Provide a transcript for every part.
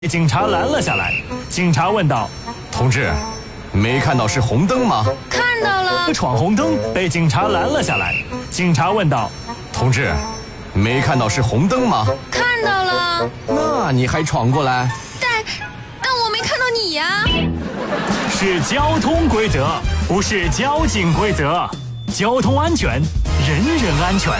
警察拦了下来。警察问道：“ 同志，没看到是红灯吗？” 看到了。 闯红灯被警察拦了下来。警察问道：“ 同志，没看到是红灯吗？” 看到了。 那你还闯过来？ 但我没看到你呀。 是交通规则，不是交警规则。交通安全，人人安全。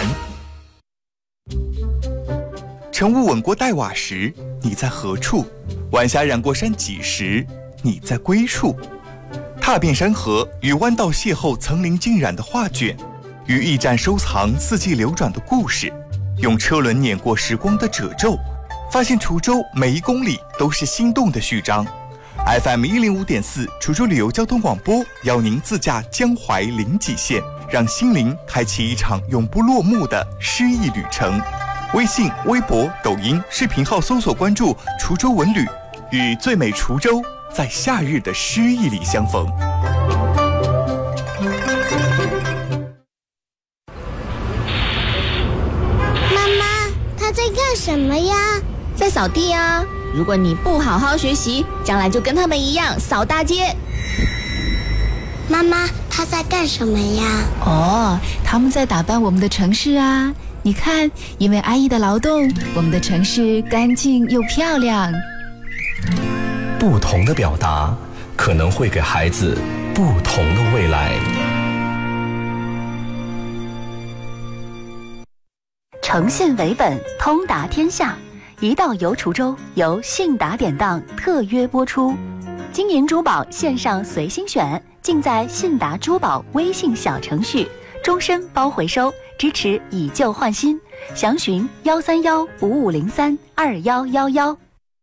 晨雾吻过黛瓦时，你在何处？晚霞染过山脊时，你在归处。踏遍山河，与弯道邂逅层林尽染的画卷，与驿站收藏四季流转的故事，用车轮碾过时光的褶皱，发现滁州每一公里都是心动的序章。FM 105.4滁州旅游交通广播邀您自驾江淮临济线，让心灵开启一场永不落幕的诗意旅程。微信、微博、抖音视频号搜索关注滁州文旅，与最美滁州在夏日的诗意里相逢。 妈妈，他在干什么呀？ 在扫地啊。如果你不好好学习，将来就跟他们一样扫大街。 妈妈，他在干什么呀？ 哦，他们在打扮我们的城市啊。你看，因为阿姨的劳动，我们的城市干净又漂亮。 不同的表达，可能会给孩子不同的未来。 诚信为本，通达天下。一道游滁州由信达典当特约播出。金银珠宝线上随心选，尽在信达珠宝微信小程序，终身包回收，支持以旧换新。详询13155032111。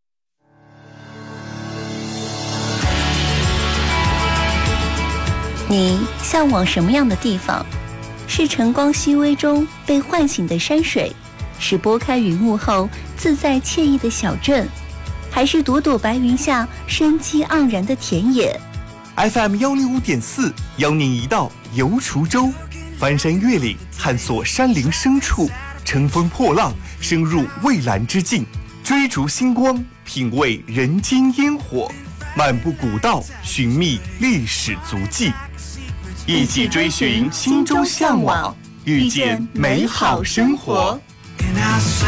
你向往什么样的地方？是晨光熹微中被唤醒的山水，是拨开云雾后自在惬意的小镇，还是朵朵白云下生机盎然的田野？ FM 105.4邀您一道游滁州，翻山越岭，探索山林深处，乘风破浪，深入蔚蓝之境，追逐星光，品味人间烟火，漫步古道，寻觅历史足迹，一起追寻心中向往，遇见美好生活。